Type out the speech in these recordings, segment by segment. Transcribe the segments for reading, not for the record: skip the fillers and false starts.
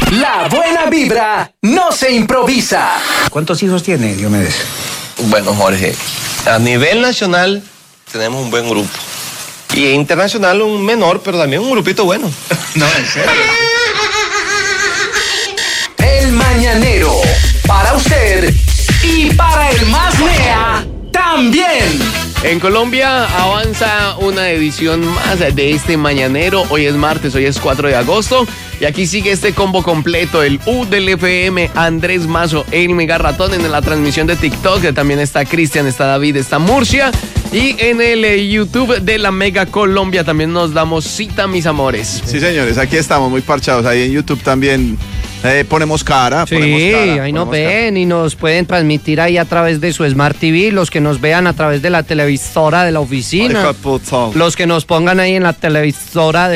La buena vibra no se improvisa. ¿Cuántos hijos tiene, Diomedes? Bueno, Jorge, a nivel nacional tenemos un buen grupo. Y internacional un menor, pero también un grupito bueno. No, en serio. El Mañanero, para usted y para el más lea también. En Colombia avanza una edición más de este Mañanero. Hoy es martes, hoy es 4 de agosto. Y aquí sigue este combo completo, el U del FM, Andrés Mazo, el Mega Ratón en la transmisión de TikTok. Que también está Cristian, está David, está Murcia. Y en el YouTube de la Mega Colombia también nos damos cita, mis amores. Sí, señores, aquí estamos muy parchados. Ahí en YouTube también ponemos cara. Sí, ahí nos ponemos ven y nos pueden transmitir ahí a través de su Smart TV, los que nos vean a través de la televisora de la oficina, los que nos pongan ahí en la televisora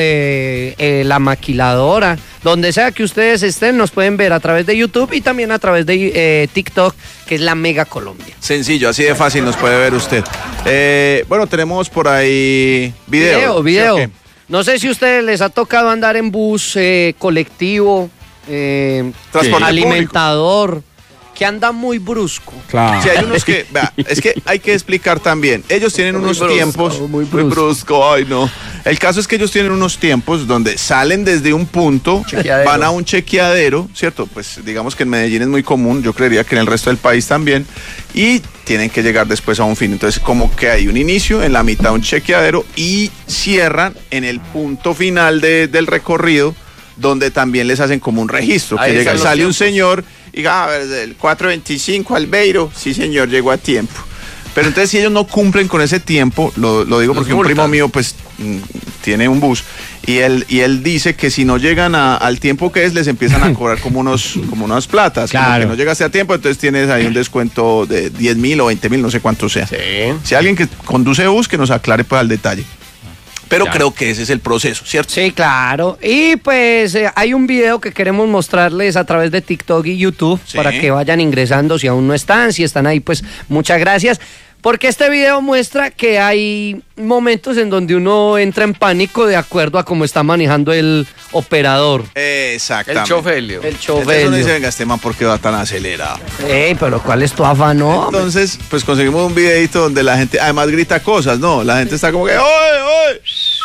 de la maquiladora, donde sea que ustedes estén, nos pueden ver a través de YouTube y también a través de TikTok, que es la Mega Colombia. Sencillo, así de fácil nos puede ver usted. Bueno, tenemos por ahí video. Video. ¿Sí, o qué? No sé si a ustedes les ha tocado andar en bus colectivo, Transporte alimentador, que anda muy brusco. Claro. Sí, hay unos que, vea, es que hay que explicar también. Ellos tienen unos tiempos muy muy brusco, ay no. El caso es que ellos tienen unos tiempos donde salen desde un punto, Chequeadero. van a un chequeadero, ¿cierto? Pues digamos que en Medellín es muy común, yo creería que en el resto del país también, y tienen que llegar después a un fin. Entonces, como que hay un inicio, en la mitad un chequeadero y cierran en el punto final del recorrido, donde también les hacen como un registro, Ahí que están llega, los sale un tiempos. señor y diga, a ver, del 4:25 al Beiro, sí señor, llegó a tiempo. Pero entonces si ellos no cumplen con ese tiempo, lo digo porque un primo mío pues tiene un bus y él dice que si no llegan al tiempo que es, les empiezan a cobrar como unas platas, como Claro. que no llegaste a tiempo, entonces tienes ahí un descuento de 10.000 o 20.000, no sé cuánto sea. Sí. Si alguien que conduce bus, que nos aclare pues al detalle. Pero creo que ese es el proceso, ¿cierto? Sí, claro. Y pues hay un video que queremos mostrarles a través de TikTok y YouTube Sí. para que vayan ingresando si aún no están. Si están ahí, pues muchas gracias. Porque este video muestra que hay momentos en donde uno entra en pánico de acuerdo a cómo está manejando el operador. Exactamente. El chofelio. El Entonces uno chofer. dice, venga, este man, ¿por qué va tan acelerado? Ey, pero ¿cuál es tu afán, no? Entonces, pues conseguimos un videito donde la gente, además grita cosas, ¿no? La gente está como que, ¡oye, oye!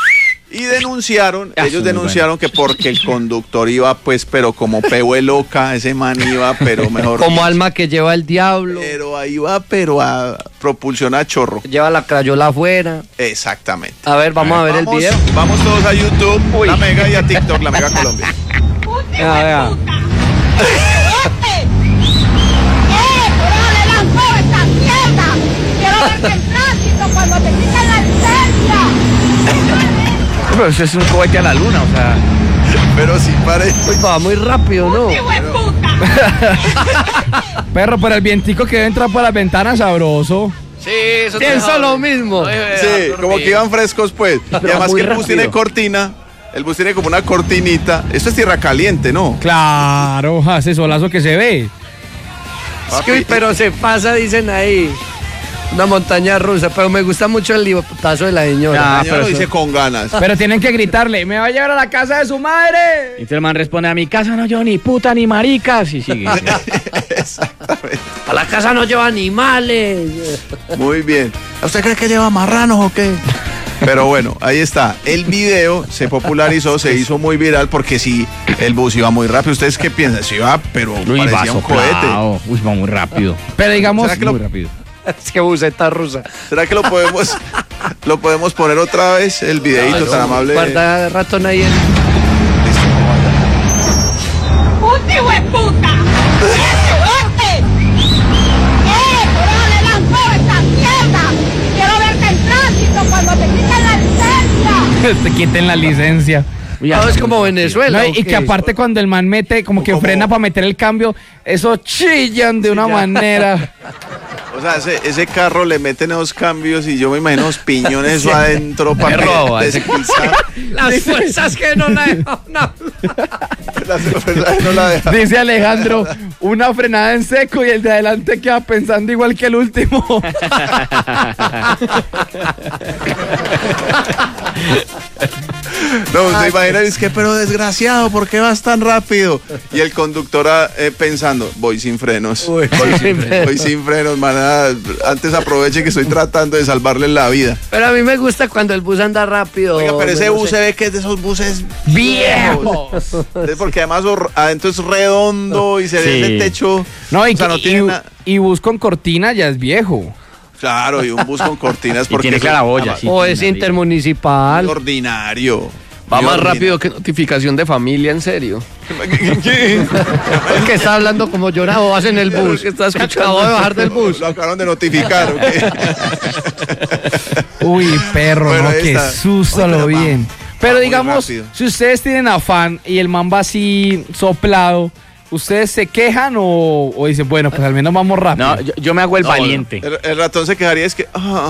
Y denunciaron, ellos denunciaron que porque el conductor iba, pues, pero como pehue loca, ese man iba, pero mejor. Como alma que lleva el diablo, Pero ahí va, pero a propulsión a chorro. lleva la crayola afuera. Exactamente. A ver, vamos a ver el video. Vamos todos a YouTube, la Mega, y a TikTok, la Mega Colombia. Vea, vea. Cuando te quitan la licencia. Pero eso es un cohete a la luna, o sea. Pero sí, pare. Uy, va muy rápido, ¿no? Perro, pero el vientico que entra por las ventanas sabroso. Sí, eso te Pienso deja- lo mismo. No deja de Sí, dejar como dormir. que iban frescos, pues. Y además muy que el bus tiene rápido. cortina. El bus tiene como una cortinita. Esto es tierra caliente, ¿no? Claro, ese solazo que se ve. Es que, pero se pasa, dicen ahí. Una montaña rusa, pero me gusta mucho el libotazo de la señora. Ah, Señor, pero lo dice eso- con ganas. Pero tienen que gritarle, me va a llevar a la casa de su madre. Y el man responde, a mi casa no llevo ni puta ni maricas. Y sigue. Exactamente. A la casa no lleva animales. Muy bien. ¿Usted cree que lleva marranos o qué? Pero bueno, ahí está. El video se popularizó, se hizo muy viral porque sí, el bus iba muy rápido. ¿Ustedes qué piensan? Sí iba, pero parecía un cohete. Uy, va muy rápido. Pero digamos, ¿Será que lo- Muy rápido. Es que buseta rusa. ¿Será que lo podemos poner otra vez el videito tan amable? Guarda ratón ahí. ¡Puta hijo de puta! ¡Órale, lanzó esta mierda! ¡Quiero verte en tránsito cuando te quiten la licencia! te quiten la licencia. No, es como Venezuela. No, ¿o y que qué? aparte cuando el man mete, como que Como- frena para meter el cambio, eso chillan de una manera. O sea, ese carro le meten esos cambios y yo me imagino los piñones eso adentro para roba, ese- deslizar. Las fuerzas que no la dejan. No. No la deja. Dice Alejandro, una frenada en seco y el de adelante queda pensando igual que el último. No, usted imagina, es que, pero desgraciado, ¿por qué vas tan rápido? Y el conductor pensando, voy sin frenos. Voy sin frenos, man. Antes aproveche que estoy tratando de salvarle la vida. Pero a mí me gusta cuando el bus anda rápido. Oiga, pero ese bus se ve que es de esos buses viejos. Porque además adentro es redondo y se ve el techo. No, y, o sea, no tiene nada. Y bus con cortina ya es viejo. Claro, y un bus con cortinas porque tiene claraboya. O es intermunicipal. Ordinario. Va más rápido que notificación de familia, en serio. ¿Qué? Es que está hablando como llorado, vas en el bus. Que estás Acabo de bajar del bus. Lo acabaron de notificar. Uy, perro, bueno, no, qué susto lo bien. Pero digamos, si ustedes tienen afán y el man va así soplado, ¿ustedes se quejan o dicen, bueno, pues al menos vamos rápido? No, yo me hago el valiente. El ratón se quedaría, es que...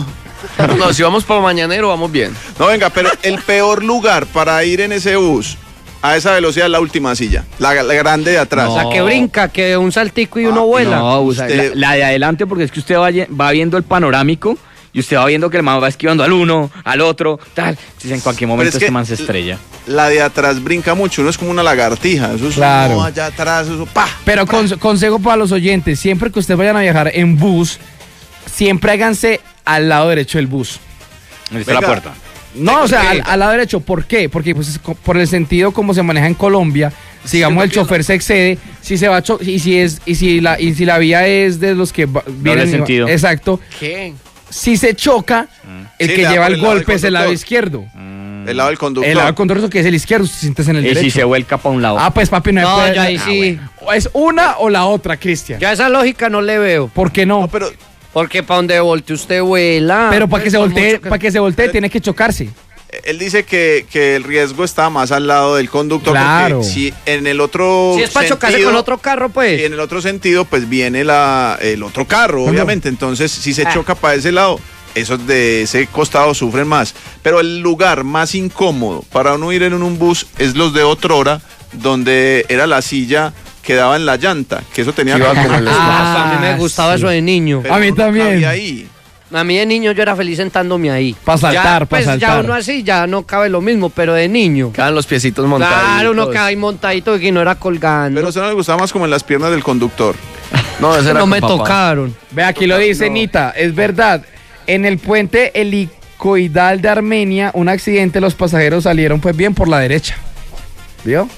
No, si vamos para mañanero, vamos bien. No, venga, pero el peor lugar para ir en ese bus a esa velocidad es la última silla, la grande de atrás. No. La que brinca, que un saltico y uno vuela. No, la de adelante, porque es que usted va viendo el panorámico y usted va viendo que el man va esquivando al uno, al otro, tal. Entonces en cualquier momento este man se estrella. La de atrás brinca mucho, uno es como una lagartija. Eso es claro. Allá atrás, eso, ¡pah! Pero consejo para los oyentes, siempre que ustedes vayan a viajar en bus, siempre háganse al lado derecho del bus. ¿Dónde está la puerta? No, o sea, al lado derecho. ¿Por qué? Porque pues por el sentido como se maneja en Colombia, digamos el chofer se excede, si se va y si la vía es de los que vienen en sentido. Exacto. ¿Qué? Si se choca, el que lleva el golpe es el lado izquierdo. El lado del conductor. El lado del conductor, que es el izquierdo, si sientes en el derecho. Y si se vuelca para un lado. Ah, pues papi, no ya ahí sí. O es una o la otra, Cristian. Ya esa lógica no le veo. ¿Por qué no? No, pero Porque para donde voltee usted vuela. Pero para que se voltee, tiene que chocarse. él dice que el riesgo está más al lado del conductor. Claro. Porque si en el otro si es para chocarse con otro carro, pues. Y en el otro sentido, pues viene el otro carro, obviamente. Entonces, si se choca para ese lado, esos de ese costado sufren más. Pero el lugar más incómodo para uno ir en un bus es los de otrora, donde era la silla que daba en la llanta, que eso tenía como a mí me gustaba eso de niño. A mí también. Ahí. A mí de niño yo era feliz sentándome ahí. Para saltar, para saltar. Ya uno así, ya no cabe lo mismo, pero de niño. Quedan los piecitos montaditos. Claro, uno queda ahí montadito y que no era colgando. Pero eso no le gustaba más como en las piernas del conductor. No, ese era no me papá. tocaron. Ve, aquí lo dice Nita, es verdad. En el puente helicoidal de Armenia, un accidente, los pasajeros salieron pues bien por la derecha. ¿Vio?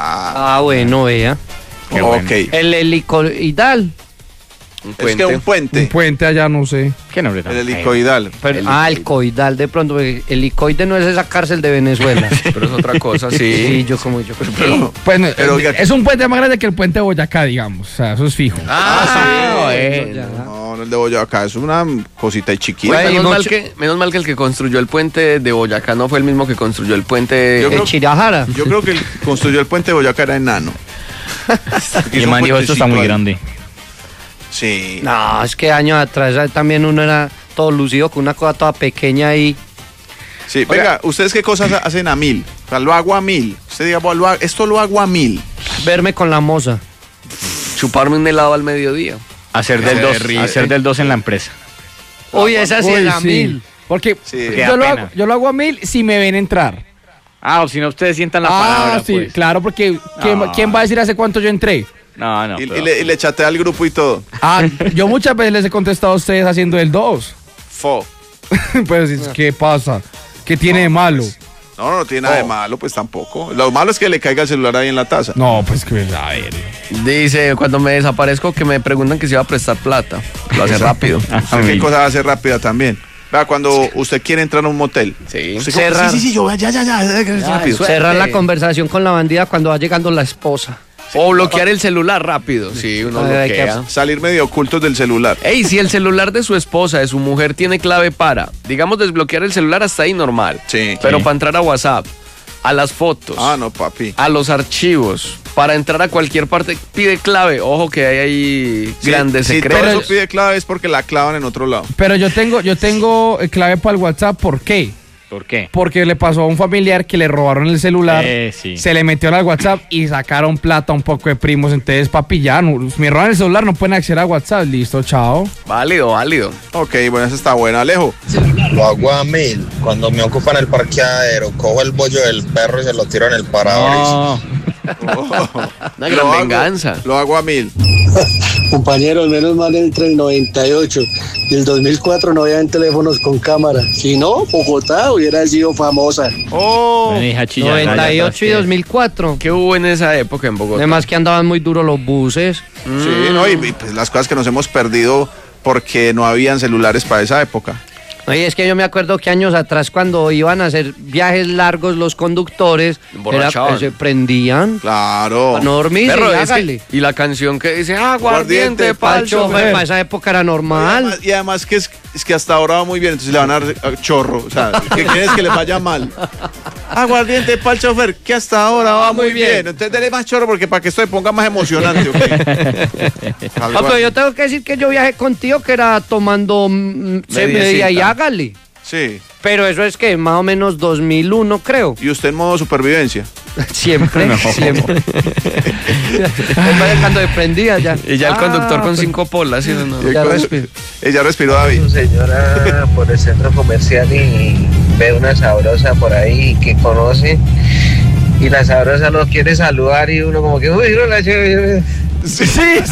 Bueno, vea. Ok. El helicoidal. Es que un puente. Un puente allá, no sé. ¿Qué nombre? El helicoidal. El coidal de pronto. El helicoide no es esa cárcel de Venezuela. Pero es otra cosa, sí. Sí, yo Pero, es un puente más grande que el puente de Boyacá, digamos. O sea, eso es fijo. No, el de Boyacá es una cosita chiquita. Pues menos mal que el que construyó el puente de Boyacá no fue el mismo que construyó el puente de Chirajara. Yo creo que el que construyó el puente de Boyacá era enano. Y el man dijo, esto está muy grande. Sí. No, es que años atrás también uno era todo lucido con una cosa toda pequeña ahí. Sí, venga, ¿ustedes qué cosas hacen a 1000? O sea, lo hago a 1000. Usted diga, esto lo hago a 1000. Verme con la moza. Chuparme un helado al mediodía. Hacer del 2 en la empresa. Uy, esa sí era 1000. Porque sí. yo lo hago a 1000 si me ven entrar. O si no, ustedes sientan la palabra. Sí, pues. claro, porque ¿quién va a decir hace cuánto yo entré? No. Y le chatea al grupo y todo. Yo muchas veces les he contestado a ustedes haciendo el 2. Pues, ¿qué pasa? ¿Qué tiene de malo? No tiene nada de malo, pues tampoco. Lo malo es que le caiga el celular ahí en la taza. No, pues que a ver. Dice, cuando me desaparezco, que me preguntan que si va a prestar plata. Lo hace rápido. ¿Qué cosa va a hacer rápida también? Cuando usted quiere entrar a un motel. Sí. Cerrar. Sí, yo, ya. Rápido. Cerrar la conversación con la bandida cuando va llegando la esposa. O bloquear el celular rápido. Sí, uno bloquea. Salir medio ocultos del celular. Ey, si el celular de su esposa, de su mujer, tiene clave para, digamos, desbloquear el celular hasta ahí normal. Sí. Pero para entrar a WhatsApp, a las fotos. No, papi. A los archivos. Para entrar a cualquier parte, pide clave. Ojo que hay ahí grandes secretos. Si todo eso pide clave es porque la clavan en otro lado. Pero yo tengo clave para el WhatsApp. ¿Por qué? ¿Por qué? Porque le pasó a un familiar que le robaron el celular, se le metió al WhatsApp y sacaron plata a un poco de primos. Entonces, papi, ya, me roban el celular, no pueden acceder a WhatsApp. Listo, chao. Válido. Ok, bueno, esa está buena. Alejo. Lo hago a 1000. Cuando me ocupan el parqueadero, cojo el bollo del perro y se lo tiro en el parabrisas. Una gran venganza. Lo hago a 1000. Compañeros, menos mal entre el 98 y el 2004 no habían teléfonos con cámara. Si no, Bogotá hubiera sido famosa. 98 y 2004. ¿Qué hubo en esa época en Bogotá? Además que andaban muy duros los buses. Sí, ¿no? Y pues las cosas que nos hemos perdido porque no habían celulares para esa época. Oye, es que yo me acuerdo que años atrás cuando iban a hacer viajes largos los conductores se prendían. Claro. Para no dormir. Y la canción que dice aguardiente pa'l chofer. Para esa época era normal. Y además que es que hasta ahora va muy bien, entonces le van a dar chorro. O sea, ¿qué quieres que le vaya mal? Aguardiente pa'l chofer, que hasta ahora va muy bien. Entonces dele más chorro porque para que esto se ponga más emocionante. Pero yo tengo que decir que yo viajé contigo que era tomando media y hágale. Sí. Pero eso es que más o menos 2001 creo. ¿Y usted en modo supervivencia? Siempre, siempre. Está dejando de prendida ya. Y ya el conductor con 5 polas, ¿sí o no? Ya respiró. Ella respiró, David. Su señora por el centro comercial y ve una sabrosa por ahí que conoce y la sabrosa lo quiere saludar y uno como que uy, no la chévere. Sí.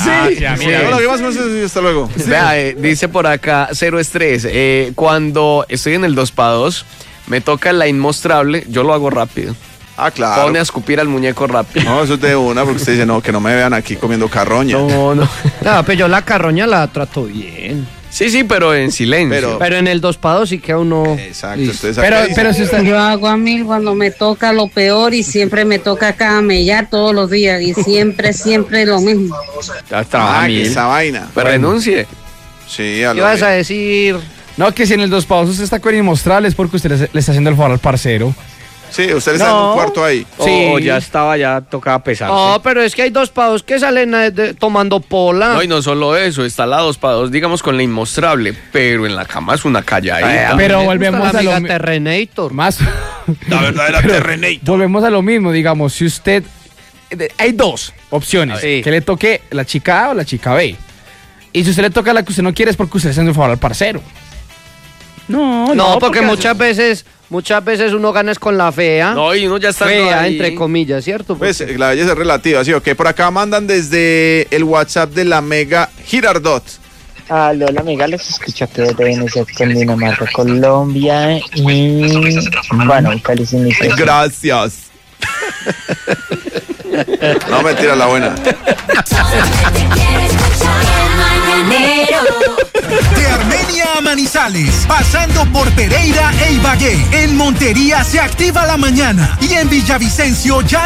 Hasta luego. Vea, dice por acá, cero estrés. Cuando estoy en el 2x2, me toca la inmostrable, yo lo hago rápido. Ah, claro. Pone a escupir al muñeco rápido. No, eso es de una, porque usted dice, no, que no me vean aquí comiendo carroña. No. No, pero yo la carroña la trato bien. Sí, pero en silencio. Pero en el 2x2 sí que uno... Exacto. Pero si usted... Yo hago a 1000 cuando me toca lo peor y siempre me toca camellar todos los días y siempre lo mismo. Esa vaina. Pero renuncie. Sí, ¿Qué vas a decir? No, que si en el 2x2 usted está con inmostrable es porque usted le está haciendo el favor al parcero. Sí, usted está en un cuarto ahí. Sí. O ya tocaba pesarse. No, pero es que hay 2x2 que salen tomando pola. No, y no solo eso, está la 2x2, digamos, con la inmostrable, pero en la cama es una calladita. Pero volvemos a lo mismo. Terrenator. Más. La verdadera Terrenator. Volvemos a lo mismo, digamos, si usted... Hay dos opciones, que le toque la chica A o la chica B. Y si usted le toca la que usted no quiere es porque usted le está haciendo el favor al parcero. No, porque muchas veces uno gana es con la fea. No, y uno ya está fea, ahí. entre comillas, ¿cierto? Pues la belleza es relativa, ¿sí? Ok, por acá mandan desde el WhatsApp de la Mega Girardot. Aló, la amiga, los escucho que desde Venezuela, Dinamarca, Colombia y... Bueno, feliz inicio. Gracias. No, mentira, la buena. De Armenia a Manizales, pasando por Pereira e Ibagué. En Montería se activa la mañana y en Villavicencio ya